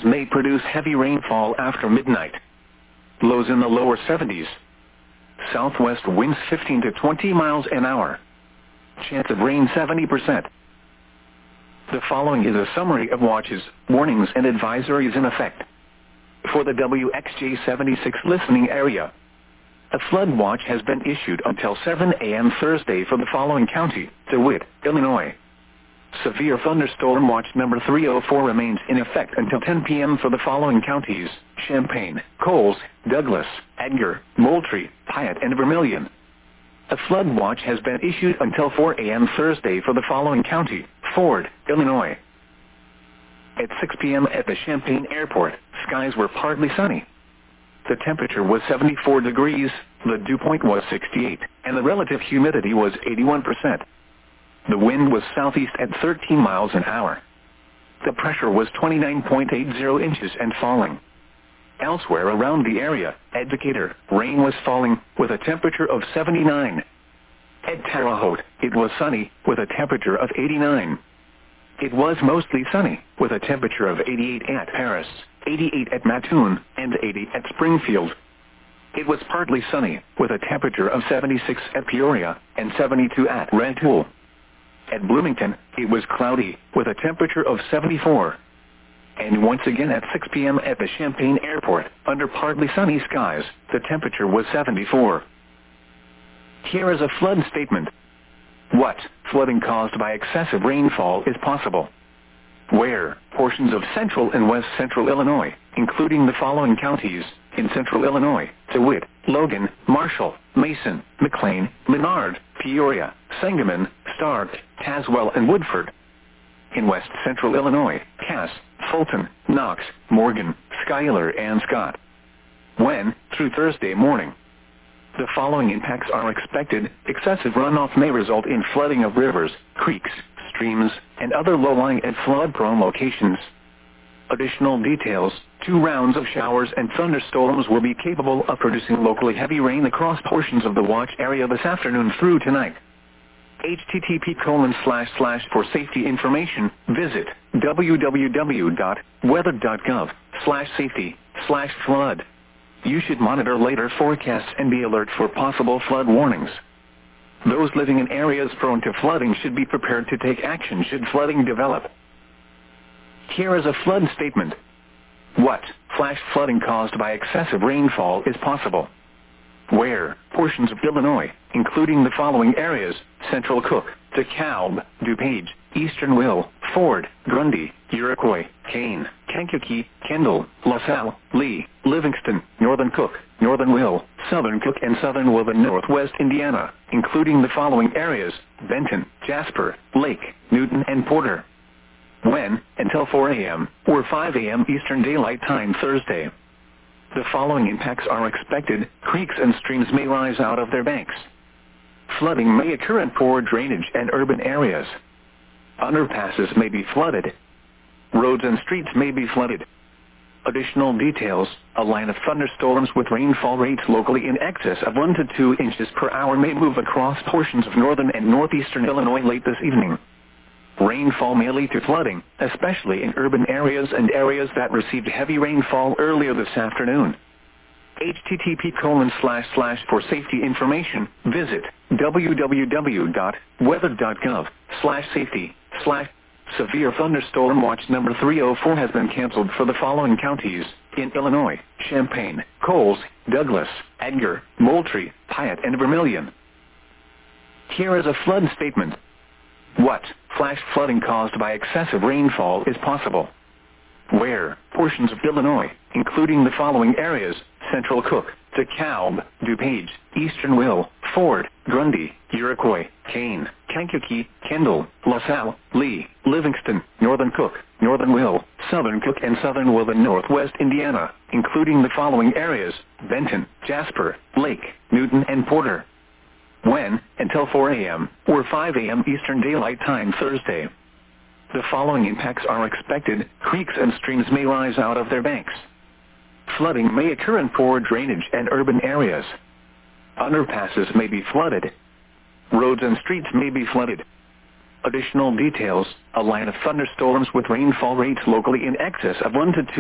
may produce heavy rainfall after midnight. Lows in the lower 70s. Southwest winds 15 to 20 miles an hour. Chance of rain 70%. The following is a summary of watches, warnings and advisories in effect. For the WXJ76 listening area, a flood watch has been issued until 7 a.m. Thursday for the following county: DeWitt, Illinois. Severe thunderstorm watch number 304 remains in effect until 10 p.m. for the following counties: Champaign, Coles, Douglas, Edgar, Moultrie, Piatt and Vermilion. A flood watch has been issued until 4 a.m. Thursday for the following county: Ford, Illinois. At 6 p.m. at the Champaign Airport, skies were partly sunny. The temperature was 74 degrees, the dew point was 68, and the relative humidity was 81%. The wind was southeast at 13 miles an hour. The pressure was 29.80 inches and falling. Elsewhere around the area, at Decatur, rain was falling, with a temperature of 79. At Terre Haute, it was sunny, with a temperature of 89. It was mostly sunny, with a temperature of 88 at Paris, 88 at Mattoon, and 80 at Springfield. It was partly sunny, with a temperature of 76 at Peoria, and 72 at Rantoul. At Bloomington, it was cloudy, with a temperature of 74. And once again at 6 p.m. at the Champaign Airport, under partly sunny skies, the temperature was 74. Here is a flood statement. What flooding caused by excessive rainfall is possible? Where portions of central and west central Illinois, including the following counties: in central Illinois, DeWitt, Logan, Marshall, Mason, McLean, Menard, Peoria, Sangamon, Stark, Tazewell and Woodford. In west central Illinois, Cass, Fulton, Knox, Morgan, Schuyler and Scott. When, through Thursday morning, the following impacts are expected: excessive runoff may result in flooding of rivers, creeks, streams, and other low-lying and flood-prone locations. Additional details: 2 rounds of showers and thunderstorms will be capable of producing locally heavy rain across portions of the watch area this afternoon through tonight. http:// for safety information, visit www.weather.gov/safety/flood. You should monitor later forecasts and be alert for possible flood warnings. Those living in areas prone to flooding should be prepared to take action should flooding develop. Here is a flood statement. What flash flooding caused by excessive rainfall is possible? Where portions of Illinois, including the following areas: Central Cook, DeKalb, DuPage, Eastern Will, Ford, Grundy, Iroquois, Kane, Kankakee, Kendall, LaSalle, Lee, Livingston, Northern Cook, Northern Will, Southern Cook and Southern Will in Northwest Indiana, including the following areas: Benton, Jasper, Lake, Newton and Porter. When, until 4 a.m., or 5 a.m. Eastern Daylight Time Thursday. The following impacts are expected: creeks and streams may rise out of their banks. Flooding may occur in poor drainage and urban areas. Underpasses may be flooded. Roads and streets may be flooded. Additional details: a line of thunderstorms with rainfall rates locally in excess of 1 to 2 inches per hour may move across portions of northern and northeastern Illinois late this evening. Rainfall may lead to flooding, especially in urban areas and areas that received heavy rainfall earlier this afternoon. http:// for safety information, visit www.weather.gov/safety/. Severe thunderstorm watch number 304 has been canceled for the following counties: in Illinois: Champaign, Coles, Douglas, Edgar, Moultrie, Piatt and Vermilion. Here is a flood statement. What flash flooding caused by excessive rainfall is possible? Where portions of Illinois, including the following areas: Central Cook, DeKalb, DuPage, Eastern Will, Ford, Grundy, Iroquois, Kane, Kankakee, Kendall, LaSalle, Lee, Livingston, Northern Cook, Northern Will, Southern Cook and Southern Will in Northwest Indiana, including the following areas: Benton, Jasper, Lake, Newton and Porter. When, until 4 a.m., or 5 a.m. Eastern Daylight Time Thursday. The following impacts are expected: creeks and streams may rise out of their banks. Flooding may occur in poor drainage and urban areas. Underpasses may be flooded. Roads and streets may be flooded. Additional details: a line of thunderstorms with rainfall rates locally in excess of 1 to 2